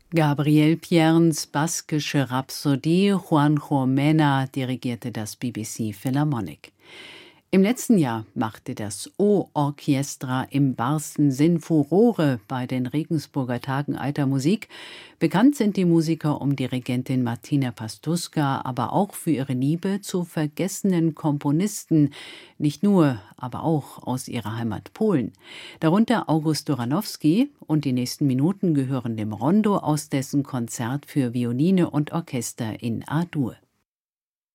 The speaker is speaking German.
Gabriel Pierns baskische Rhapsodie Juanjo Mena dirigierte das BBC Philharmonic. Im letzten Jahr machte das O-Orchestra im wahrsten Sinn Furore bei den Regensburger Tagen Alter Musik. Bekannt sind die Musiker um Dirigentin Martina Pastuska, aber auch für ihre Liebe zu vergessenen Komponisten, nicht nur, aber auch aus ihrer Heimat Polen. Darunter August Doranowski, und die nächsten Minuten gehören dem Rondo aus dessen Konzert für Violine und Orchester in A-Dur.